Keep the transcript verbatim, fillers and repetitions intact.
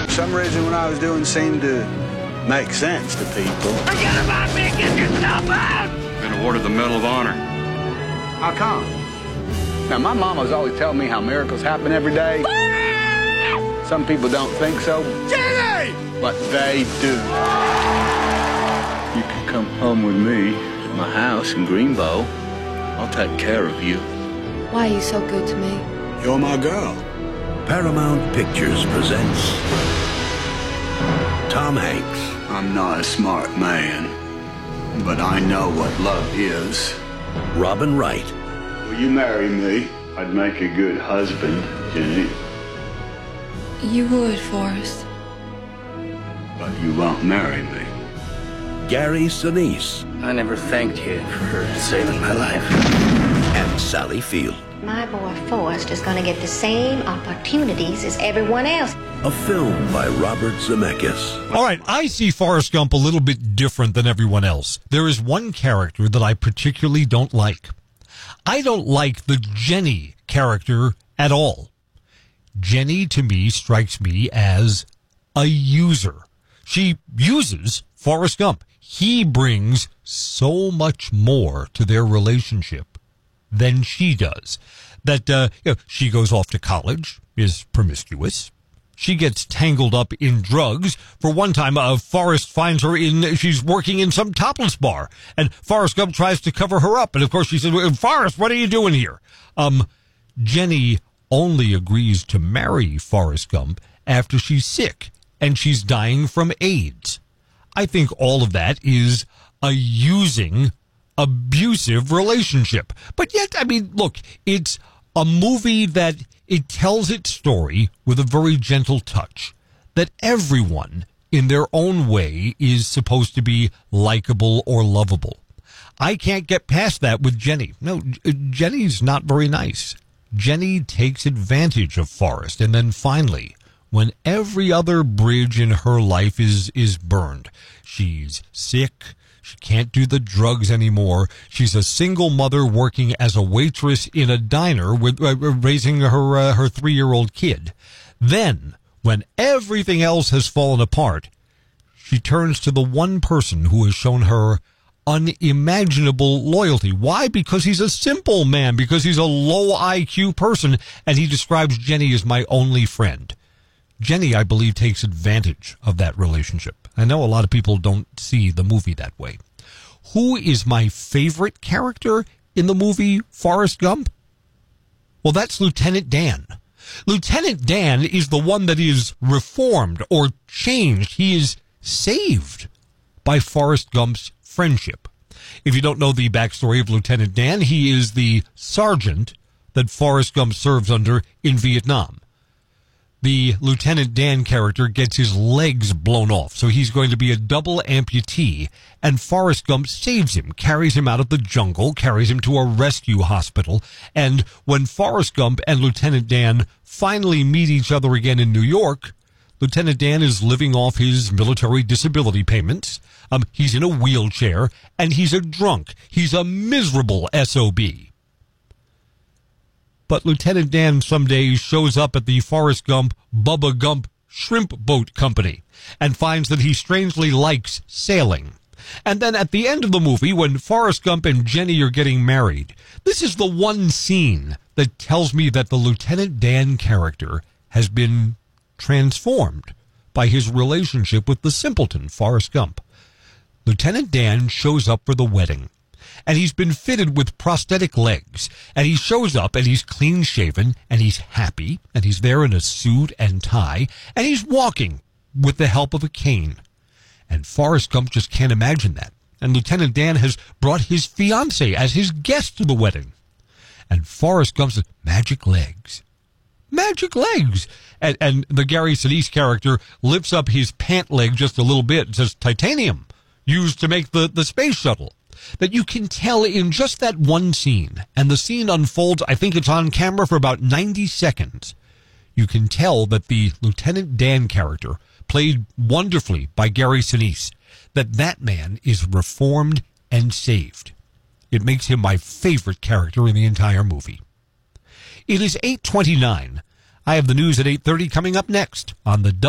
For some reason, when I was doing seemed to make sense to people. Forget about me! Get yourself out! Been awarded the Medal of Honor. How come? Now, my mama's always telling me how miracles happen every day. Some people don't think so. Jenny! But they do. You can come home with me at my house in Greenbow. I'll take care of you. Why are you so good to me? You're my girl. Paramount Pictures presents Tom Hanks. I'm not a smart man, but I know what love is. Robin Wright. Will you marry me? I'd make a good husband, Jenny. You would, Forrest. But you won't marry me. Gary Sinise. I never thanked you for saving my life. And Sally Field. My boy Forrest is going to get the same opportunities as everyone else. A film by Robert Zemeckis. All right, I see Forrest Gump a little bit different than everyone else. There is one character that I particularly don't like. I don't like the Jenny character at all. Jenny, to me, strikes me as a user. She uses Forrest Gump. He brings so much more to their relationship than she does. That uh, you know, she goes off to college, is promiscuous. She gets tangled up in drugs. For one time, uh, Forrest finds her in, she's working in some topless bar. And Forrest Gump tries to cover her up. And of course she says, Forrest, what are you doing here? Um, Jenny only agrees to marry Forrest Gump after she's sick and she's dying from AIDS. I think all of that is a using, abusive relationship. But yet, I mean, look, it's a movie that it tells its story with a very gentle touch, that everyone in their own way is supposed to be likable or lovable. I can't get past that with Jenny. No, Jenny's not very nice. Jenny takes advantage of Forrest, and then finally, when every other bridge in her life is, is burned, she's sick, she can't do the drugs anymore, she's a single mother working as a waitress in a diner with uh, raising her uh, her three-year-old kid. Then, when everything else has fallen apart, she turns to the one person who has shown her unimaginable loyalty. Why? Because he's a simple man, because he's a low I Q person, and he describes Jenny as my only friend. Jenny, I believe, takes advantage of that relationship. I know a lot of people don't see the movie that way. Who is my favorite character in the movie Forrest Gump? Well, that's Lieutenant Dan. Lieutenant Dan is the one that is reformed or changed. He is saved by Forrest Gump's friendship. If you don't know the backstory of Lieutenant Dan, he is the sergeant that Forrest Gump serves under in Vietnam. The Lieutenant Dan character gets his legs blown off, so he's going to be a double amputee, and Forrest Gump saves him, carries him out of the jungle, carries him to a rescue hospital, and when Forrest Gump and Lieutenant Dan finally meet each other again in New York, Lieutenant Dan is living off his military disability payments. Um, he's in a wheelchair, and he's a drunk. He's a miserable S O B. But Lieutenant Dan someday shows up at the Forrest Gump Bubba Gump Shrimp Boat Company and finds that he strangely likes sailing. And then at the end of the movie, when Forrest Gump and Jenny are getting married, this is the one scene that tells me that the Lieutenant Dan character has been transformed by his relationship with the simpleton, Forrest Gump. Lieutenant Dan shows up for the wedding, and he's been fitted with prosthetic legs, and he shows up, and he's clean-shaven, and he's happy, and he's there in a suit and tie, and he's walking with the help of a cane. And Forrest Gump just can't imagine that. And Lieutenant Dan has brought his fiancée as his guest to the wedding. And Forrest Gump says, magic legs. Magic legs. And, and the Gary Sinise character lifts up his pant leg just a little bit and says, titanium, used to make the, the space shuttle. That you can tell in just that one scene, and the scene unfolds, I think it's on camera for about ninety seconds. You can tell that the Lieutenant Dan character, played wonderfully by Gary Sinise, that that man is reformed and saved. It makes him my favorite character in the entire movie. It is eight twenty-nine. I have the news at eight thirty coming up next on the